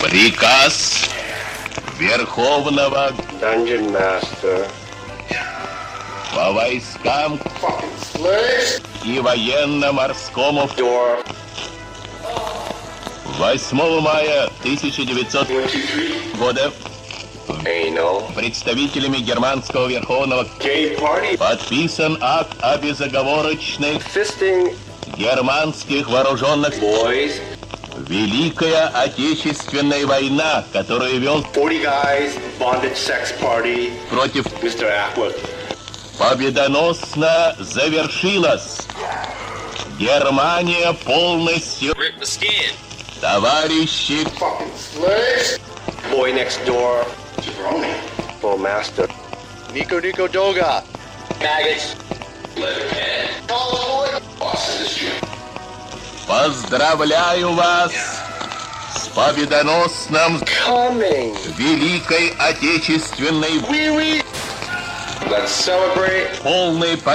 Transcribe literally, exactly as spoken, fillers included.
Приказ Верховного Dungeon Master. по войскам и военно-морскому Door. восьмого мая тысяча девятисотого года Anal. представителями германского верховного Gay party. подписан акт о безоговорочной Fisting германских вооруженных boys. Великая Отечественная война, которую вел forty guys. Bondage sex party. против Mister Atwood. победоносно завершилась. Германия полностью, Rip the skin. товарищи, Fucking slaves. Boy next door. Jabroni. Full master. Nico Nico Doga. Maggots. Leatherhead. Call boss in the street. поздравляю вас с победоносным Coming. Великой Отечественной Wee wee. Let's celebrate. полной